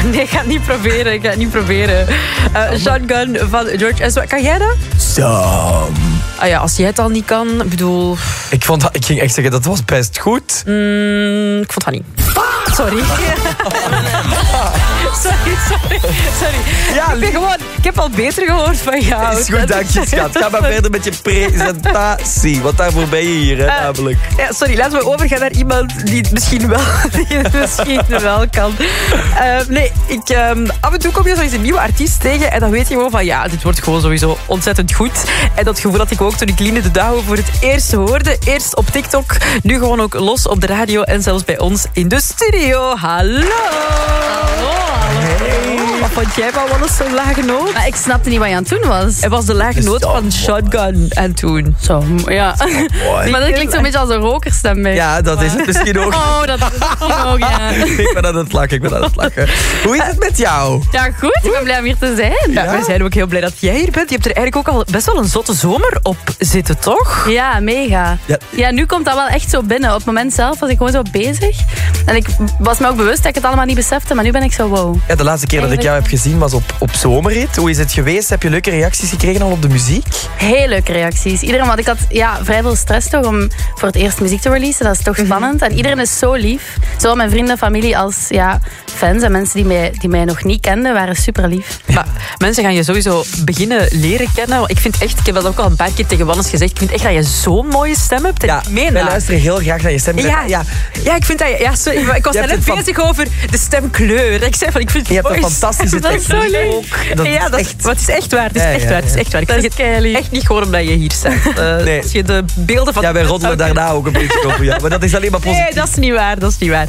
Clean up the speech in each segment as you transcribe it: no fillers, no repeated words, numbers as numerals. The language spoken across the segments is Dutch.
Nee, ik ga het niet proberen. Shotgun van George Ezra. Kan jij dat? Ah ja, als jij het al niet kan, bedoel... Ik ging echt zeggen, dat was best goed. Ik vond dat niet. Sorry. Sorry. Ja, ik heb al beter gehoord van jou. Is goed, dank je, schat. Ga maar verder met je presentatie. Want daarvoor ben je hier, hè, namelijk. Ja, sorry, laten we overgaan naar iemand die het misschien wel kan. Nee, af en toe kom je zo eens een nieuwe artiest tegen en dan weet je gewoon van, ja, dit wordt gewoon sowieso ontzettend goed. En dat gevoel had ik ook toen ik Line de Douwe voor het eerst hoorde. Eerst op TikTok, nu gewoon ook los op de radio en zelfs bij ons in de studio. Hallo! Wat vond jij van Wat is zo'n lage noot? Maar ik snapte niet wat je aan het doen was. Het was de lage noot van Shotgun aan toen. Zo, ja. Maar dat klinkt zo'n beetje als een rokerstem bij. Ja, dat is het misschien ook. Oh, dat is het misschien ook, ja. Ik ben aan het lachen. Hoe is het met jou? Ja, goed. Ik ben blij om hier te zijn. Ja, we zijn ook heel blij dat jij hier bent. Je hebt er eigenlijk ook al best wel een zotte zomer op zitten, toch? Ja, mega. Ja, nu komt dat wel echt zo binnen. Op het moment zelf was ik gewoon zo bezig. En ik was me ook bewust dat ik het allemaal niet besefte. Maar nu ben ik zo wow. Ja, de laatste keer dat ik jou heb gezien was op Zomerrit. Hoe is het geweest? Heb je leuke reacties gekregen al op de muziek? Heel leuke reacties. Iedereen, want ik had vrij veel stress toch om voor het eerst muziek te releasen. Dat is toch spannend. En iedereen is zo lief. Zowel mijn vrienden, familie als fans en mensen die mij nog niet kenden, waren super lief. Maar mensen gaan je sowieso beginnen leren kennen. Ik vind echt, ik heb dat ook al een paar keer tegen Wannes gezegd, ik vind echt dat je zo'n mooie stem hebt. Ja, wij luisteren heel graag naar je stem. Ja, ik vind dat ik was net bezig over de stemkleur. Ik zei van, ik vind je hebt een fantastische tekst. Dat is zo leuk. Het is echt waar. Het is echt waar. Ik zeg het echt niet gewoon omdat je hier staat. Nee. Als je de beelden van... Ja, wij roddelen daarna ook een beetje over. Ja. Maar dat is alleen maar positief. Nee, dat is niet waar.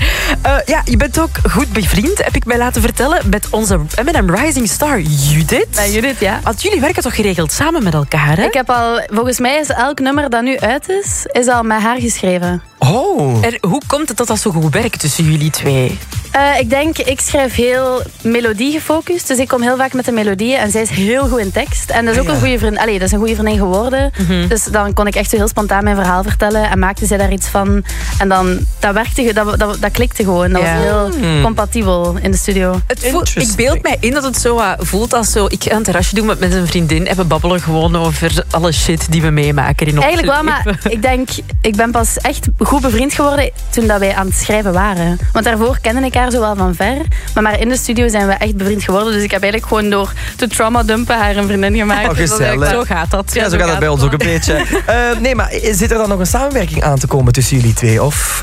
Je bent ook goed bevriend, heb ik mij laten vertellen, met onze M&M Rising Star Judith. Judith, ja. Want jullie werken toch geregeld samen met elkaar, hè? Ik heb volgens mij is elk nummer dat nu uit is al met haar geschreven. Oh. En hoe komt het dat dat zo goed werkt tussen jullie twee? Ik denk, ik schrijf heel melodie gefocust. Dus ik kom heel vaak met de melodieën. En zij is heel goed in tekst. En dat is ook een goede vriendin. Dat is een goede vriendin geworden. Dus dan kon ik echt zo heel spontaan mijn verhaal vertellen. En maakte zij daar iets van. En dan, dat werkte, dat klikte gewoon. Dat was heel compatibel in de studio. Ik beeld mij in dat het zo voelt als zo... Ik aan het terrasje doen met een vriendin. En we babbelen gewoon over alle shit die we meemaken in ons Eigenlijk wel, maar ik denk... Ik ben pas echt goed bevriend geworden toen dat wij aan het schrijven waren. Want daarvoor kende ik haar zo wel van ver. Maar in de studio zijn we echt bevriend geworden. Dus ik heb eigenlijk gewoon door te trauma dumpen haar een vriendin gemaakt. Oh, gezellig. Zo gaat dat. Ja, zo gaat het bij ons ook een beetje. Nee, maar zit er dan nog een samenwerking aan te komen tussen jullie twee? Of?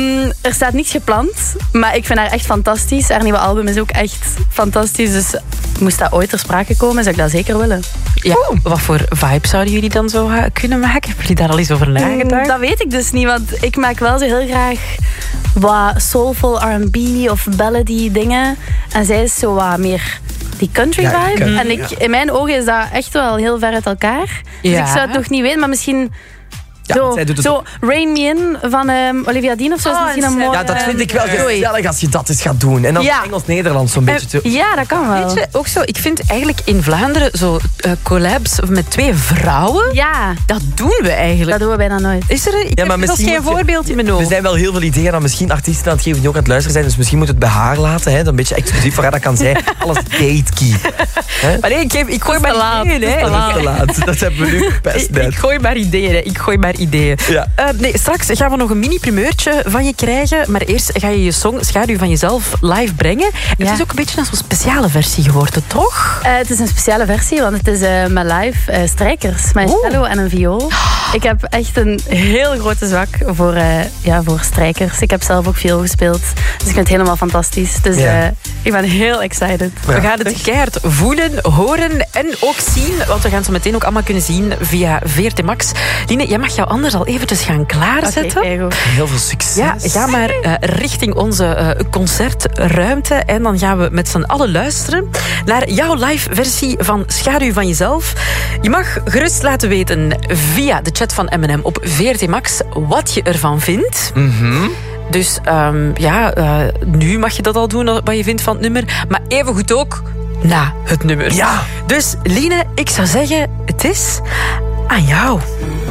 Er staat niets gepland. Maar ik vind haar echt fantastisch. Haar nieuwe album is ook echt fantastisch. Dus moest dat ooit ter sprake komen, zou ik dat zeker willen. Ja, wat voor vibe zouden jullie dan zo kunnen maken? Hebben jullie daar al eens over nagedacht? Dat weet ik dus niet, want ik maak wel zo heel graag wat soulful R&B of ballady dingen. En zij is zo wat meer die country vibe. En in mijn ogen is dat echt wel heel ver uit elkaar. Dus ik zou het nog niet weten, maar misschien... Zo Rain Me In van Olivia Dean of zo. Ja, dat vind ik wel gezellig als je dat eens gaat doen. En dan Engels-Nederlands zo'n beetje. Ja, dat kan wel. Weet je, ook zo, ik vind eigenlijk in Vlaanderen zo collabs met twee vrouwen. Ja. Dat doen we eigenlijk. Dat doen we bijna nooit. Is er ik heb zelfs geen voorbeeld in mijn hoofd. Er zijn wel heel veel ideeën dat misschien artiesten aan het geven die ook aan het luisteren zijn. Dus misschien moet het bij haar laten. Hè? Dat een beetje exclusief voor haar. Dat kan zij alles gatekeep. Maar nee, ik gooi maar ideeën. Dat is te laat. Dat hebben we nu best net. Ik gooi maar ideeën. Ja. Nee, straks gaan we nog een mini-primeurtje van je krijgen. Maar eerst ga je je song Schaduw van Jezelf live brengen. Het is ook een beetje een zo'n speciale versie geworden, toch? Het is een speciale versie, want het is met live strijkers. Met een cello en een viool. Ik heb echt een heel grote zwak voor strijkers. Ik heb zelf ook viool gespeeld. Dus ik vind het helemaal fantastisch. Dus ik ben heel excited. We gaan het keihard voelen, horen en ook zien. Want we gaan het zo meteen ook allemaal kunnen zien via VRT Max. Line, jij mag jou anders al eventjes gaan klaarzetten. Okay, heel veel succes. Ja, ga maar richting onze concertruimte. En dan gaan we met z'n allen luisteren naar jouw live versie van Schaduw van Jezelf. Je mag gerust laten weten via de chat van M&M op VRT Max wat je ervan vindt. Dus nu mag je dat al doen, wat je vindt van het nummer. Maar evengoed ook na het nummer. Ja. Dus Line, ik zou zeggen, het is aan jou.